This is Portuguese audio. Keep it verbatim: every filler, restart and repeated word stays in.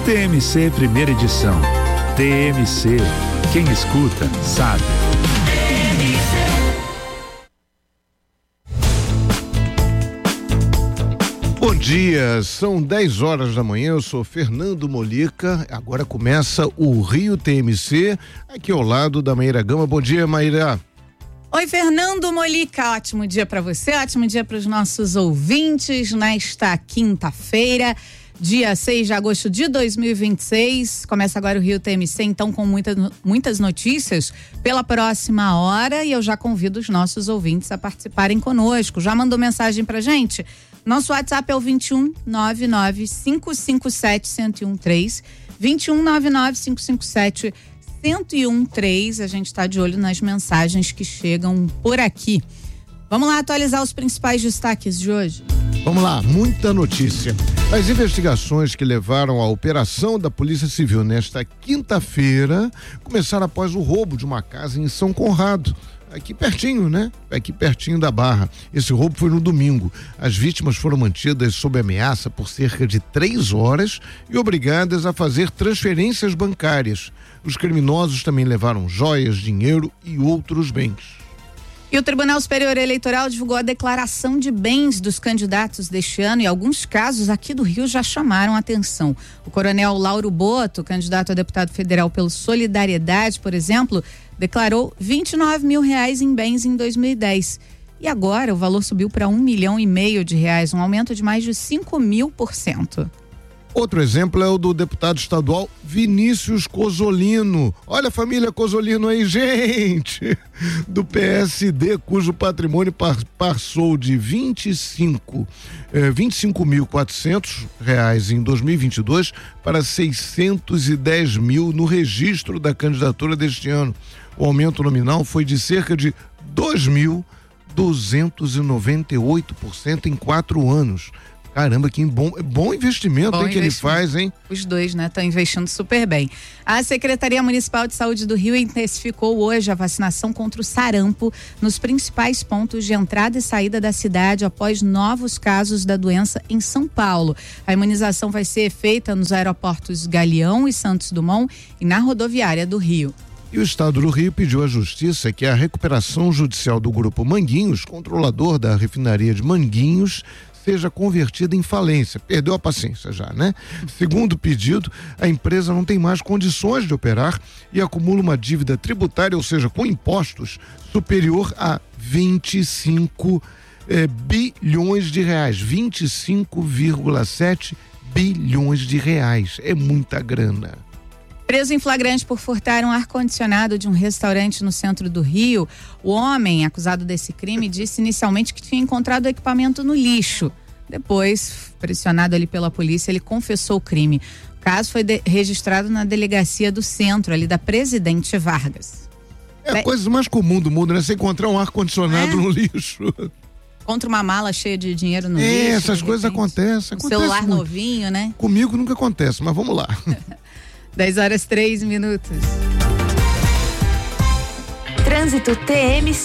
T M C Primeira Edição. T M C, quem escuta, sabe. Bom dia, são dez horas da manhã, eu sou Fernando Molica, agora começa o Rio T M C, aqui ao lado da Maíra Gama. Bom dia, Maíra. Oi, Fernando Molica, ótimo dia para você, ótimo dia para os nossos ouvintes nesta quinta-feira, dia seis de agosto de dois mil e vinte e seis. Começa agora o Rio T M C, então, com muita, muitas notícias pela próxima hora, e eu já convido os nossos ouvintes a participarem conosco. Já mandou mensagem pra gente? Nosso WhatsApp é o vinte e um, nove nove, cinco cinco sete, um zero um três, vinte e um, nove nove, cinco cinco sete, um zero um três. A gente está de olho nas mensagens que chegam por aqui. Vamos lá atualizar os principais destaques de hoje. Vamos lá, muita notícia. As investigações que levaram à operação da Polícia Civil nesta quinta-feira começaram após o roubo de uma casa em São Conrado. Aqui pertinho, né? Aqui pertinho da Barra. Esse roubo foi no domingo. As vítimas foram mantidas sob ameaça por cerca de três horas e obrigadas a fazer transferências bancárias. Os criminosos também levaram joias, dinheiro e outros bens. E o Tribunal Superior Eleitoral divulgou a declaração de bens dos candidatos deste ano, e alguns casos aqui do Rio já chamaram a atenção. O coronel Lauro Boto, candidato a deputado federal pelo Solidariedade, por exemplo, declarou vinte e nove mil reais em bens em dois mil e dez. E agora o valor subiu para um milhão e meio de reais, um aumento de mais de cinco mil por cento. Outro exemplo é o do deputado estadual Vinícius Cozzolino. Olha a família Cozzolino aí, gente! Do P S D, cujo patrimônio par, passou de vinte e cinco mil e quatrocentos reais em dois mil e vinte e dois para seiscentos e dez mil no registro da candidatura deste ano. O aumento nominal foi de cerca de dois mil duzentos e noventa e oito por cento em quatro anos. Caramba, que bom, bom investimento, bom hein, que investimento. Ele faz, hein? Os dois, né? Estão investindo super bem. A Secretaria Municipal de Saúde do Rio intensificou hoje a vacinação contra o sarampo nos principais pontos de entrada e saída da cidade após novos casos da doença em São Paulo. A imunização vai ser feita nos aeroportos Galeão e Santos Dumont e na rodoviária do Rio. E o Estado do Rio pediu à Justiça que a recuperação judicial do Grupo Manguinhos, controlador da refinaria de Manguinhos, seja convertida em falência. Perdeu a paciência já, né? Segundo o pedido, a empresa não tem mais condições de operar e acumula uma dívida tributária, ou seja, com impostos, superior a vinte e cinco eh, bilhões de reais. vinte e cinco vírgula sete bilhões de reais. É muita grana. Preso em flagrante por furtar um ar-condicionado de um restaurante no centro do Rio, o homem acusado desse crime disse inicialmente que tinha encontrado o equipamento no lixo. Depois, pressionado ali pela polícia, ele confessou o crime. O caso foi de- registrado na delegacia do centro, ali da Presidente Vargas. É a coisa mais comum do mundo, né? Você encontrar um ar-condicionado é? no lixo. Contra uma mala cheia de dinheiro no é, lixo. É, essas coisas acontecem. Um celular muito. novinho, né? Comigo nunca acontece, mas vamos lá. dez horas, três minutos. Trânsito T M C.